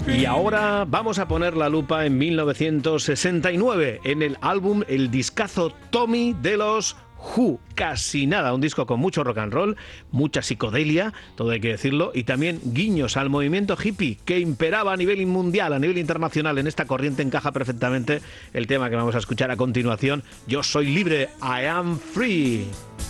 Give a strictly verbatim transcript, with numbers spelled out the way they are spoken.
Y ahora vamos a poner la lupa en mil novecientos sesenta y nueve, en el álbum, el discazo Tommy de los Who. Casi nada, un disco con mucho rock and roll, mucha psicodelia, todo hay que decirlo, y también guiños al movimiento hippie que imperaba a nivel mundial, a nivel internacional. En esta corriente encaja perfectamente el tema que vamos a escuchar a continuación, Yo soy libre, I am free.